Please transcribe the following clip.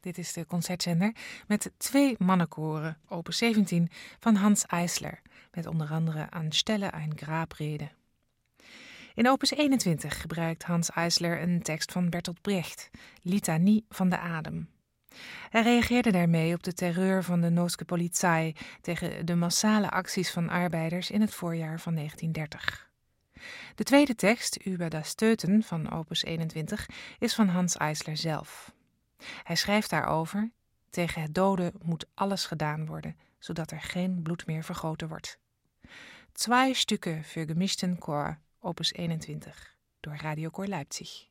Dit is de concertzender met 2 mannenkoren, opus 17, van Hanns Eisler, met onder andere An Stelle ein Grabrede. In opus 21 gebruikt Hanns Eisler een tekst van Bertolt Brecht, Litanie van de Adem. Hij reageerde daarmee op de terreur van de Nooske Polizei tegen de massale acties van arbeiders in het voorjaar van 1930. De tweede tekst, Über das Töten van opus 21, is van Hanns Eisler zelf. Hij schrijft daarover: tegen het doden moet alles gedaan worden, zodat er geen bloed meer vergoten wordt. 2 Stücke für gemischten Chor, opus 21, door Radiokoor Leipzig.